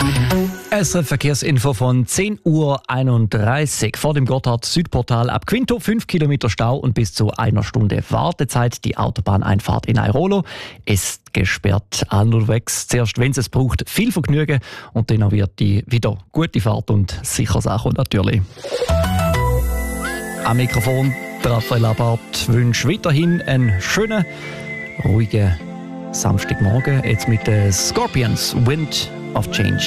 Verkehrsinfo von 10:31 Uhr. Vor dem Gotthard-Südportal ab Quinto 5 Kilometer Stau und bis zu 1 Stunde Wartezeit. Die Autobahneinfahrt in Airolo ist gesperrt. Unterwegs zuerst, wenn es braucht, viel Vergnügen und dann wird die wieder gute Fahrt und sicher Sache natürlich. Am Mikrofon Raphael Abart wünsche weiterhin einen schönen, ruhigen Samstagmorgen. Jetzt mit den Scorpions, Wind of Change.